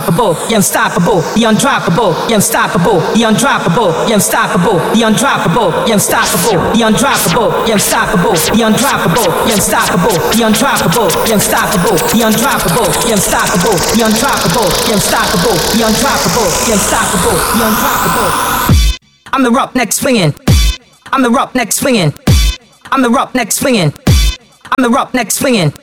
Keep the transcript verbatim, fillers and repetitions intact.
unstoppable, the unstoppable, the undroppable, the unstoppable, the undroppable, the unstoppable, the undroppable, the unstoppable, the undroppable, the unstoppable, the undroppable, the unstoppable, the undroppable, the unstoppable, the undroppable, the unstoppable, the undroppable, the unstoppable, the undroppable, the unstoppable, the undroppable. I'm the roughneck swinging. I'm the roughneck swinging. I'm the roughneck swinging. I'm the roughneck swinging.